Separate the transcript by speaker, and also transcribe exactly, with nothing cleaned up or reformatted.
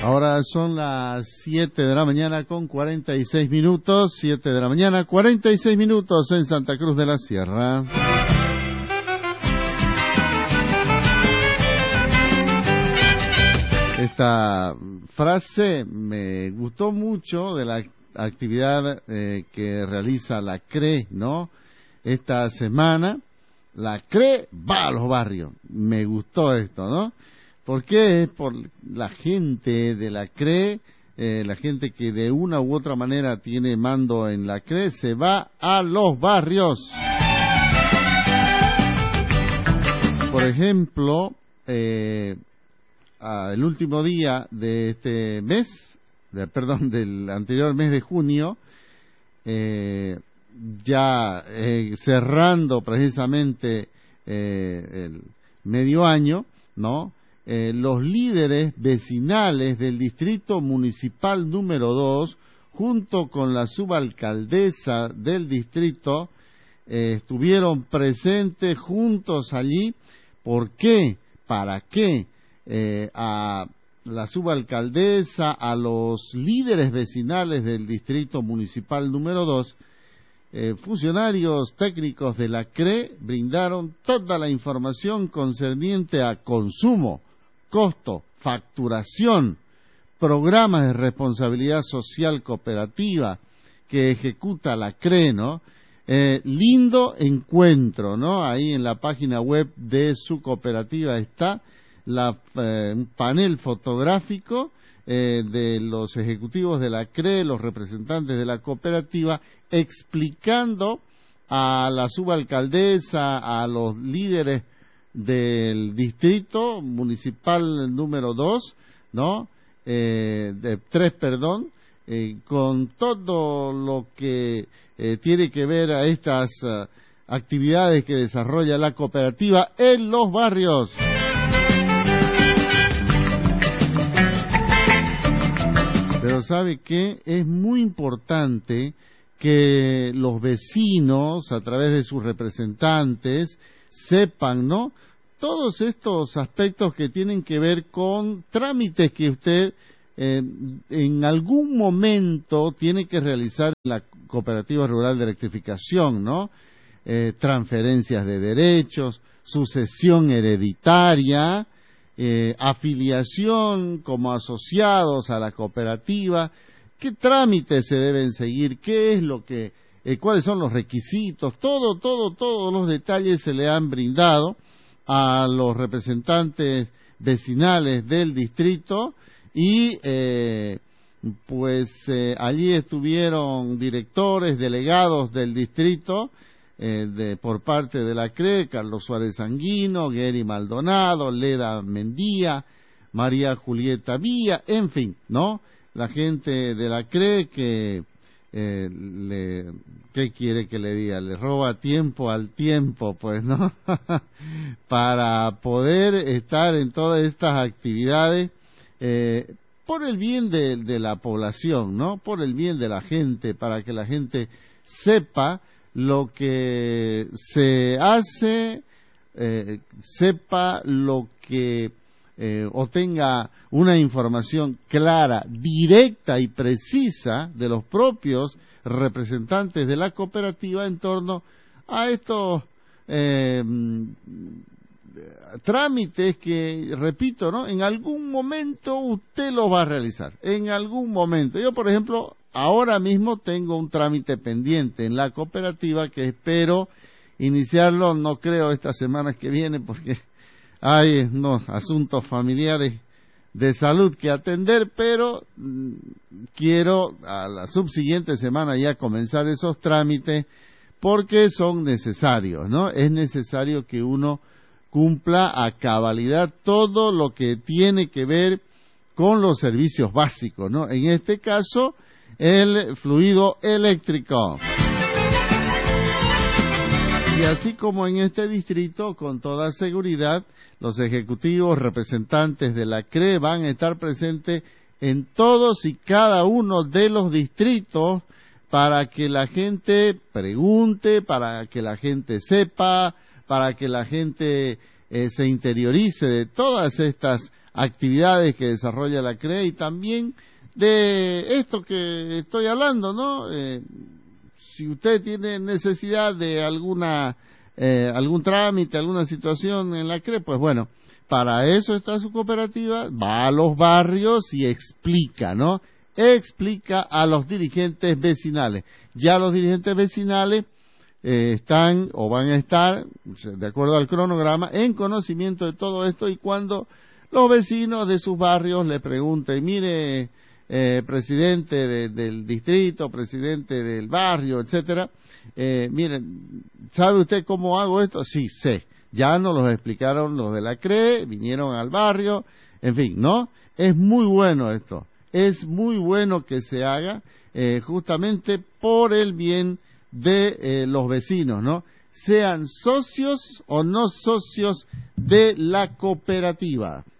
Speaker 1: Ahora son las siete de la mañana con cuarenta y seis minutos, siete de la mañana, cuarenta y seis minutos en Santa Cruz de la Sierra. Esta frase me gustó mucho de la actividad eh, que realiza la C R E, ¿no? Esta semana, la C R E va a los barrios. Me gustó esto, ¿no? ¿Por qué? Por la gente de la C R E, eh, la gente que de una u otra manera tiene mando en la C R E, se va a los barrios. Por ejemplo, eh, el último día de este mes, de, perdón, del anterior mes de junio, eh, ya eh, cerrando precisamente eh, el medio año, ¿no? Eh, los líderes vecinales del distrito municipal número dos, junto con la subalcaldesa del distrito, eh, estuvieron presentes juntos allí. ¿Por qué? ¿Para qué? Eh, a la subalcaldesa, a los líderes vecinales del distrito municipal número dos, eh, funcionarios técnicos de la C R E brindaron toda la información concerniente a consumo, costo, facturación, programas de responsabilidad social cooperativa que ejecuta la C R E, ¿no? Eh, lindo encuentro, ¿no? Ahí en la página web de su cooperativa está la, eh, un panel fotográfico eh, de los ejecutivos de la C R E, los representantes de la cooperativa, explicando a la subalcaldesa, a los líderes del distrito municipal número dos, ¿no? Eh, de tres, perdón, eh, con todo lo que eh, tiene que ver a estas uh, actividades que desarrolla la cooperativa en los barrios. Pero ¿sabe qué? Es muy importante que los vecinos, a través de sus representantes, sepan, ¿no? Todos estos aspectos que tienen que ver con trámites que usted eh, en algún momento tiene que realizar en la Cooperativa Rural de Electrificación, ¿no? Eh, transferencias de derechos, sucesión hereditaria, eh, afiliación como asociados a la cooperativa. ¿Qué trámites se deben seguir? ¿Qué es lo que Eh, cuáles son los requisitos? Todo, todo, todos los detalles se le han brindado a los representantes vecinales del distrito y eh, pues eh, allí estuvieron directores, delegados del distrito eh, de, por parte de la C R E, Carlos Suárez Sanguino, Gary Maldonado, Leda Mendía, María Julieta Villa, en fin, ¿no? La gente de la C R E que Eh, le, ¿qué quiere que le diga? Le roba tiempo al tiempo, pues, ¿no? Para poder estar en todas estas actividades eh, por el bien de, de la población, ¿no? Por el bien de la gente, para que la gente sepa lo que se hace, eh, sepa lo que Eh, o tenga una información clara, directa y precisa de los propios representantes de la cooperativa en torno a estos eh, trámites que, repito, ¿no? En algún momento usted los va a realizar, en algún momento. Yo, por ejemplo, ahora mismo tengo un trámite pendiente en la cooperativa que espero iniciarlo, no creo esta semana que viene, porque hay unos asuntos familiares de salud que atender, pero mmm, quiero a la subsiguiente semana ya comenzar esos trámites porque son necesarios, ¿no? Es necesario que uno cumpla a cabalidad todo lo que tiene que ver con los servicios básicos, ¿no? En este caso, el fluido eléctrico. Y así como en este distrito, con toda seguridad, los ejecutivos representantes de la C R E van a estar presentes en todos y cada uno de los distritos para que la gente pregunte, para que la gente sepa, para que la gente eh, se interiorice de todas estas actividades que desarrolla la C R E y también de esto que estoy hablando, ¿no? Eh, si usted tiene necesidad de alguna eh, algún trámite, alguna situación en la C R E, pues bueno, para eso está su cooperativa, va a los barrios y explica, ¿no? Explica a los dirigentes vecinales. Ya los dirigentes vecinales eh, están o van a estar, de acuerdo al cronograma, en conocimiento de todo esto, y cuando los vecinos de sus barrios le pregunten, mire, eh, presidente de, del distrito, presidente del barrio, etcétera, eh, miren, ¿sabe usted cómo hago esto? Sí, sé. Ya nos los explicaron los de la C R E, vinieron al barrio, en fin, ¿no? Es muy bueno esto, es muy bueno que se haga, eh, justamente por el bien de eh, los vecinos, ¿no? Sean socios o no socios de la cooperativa.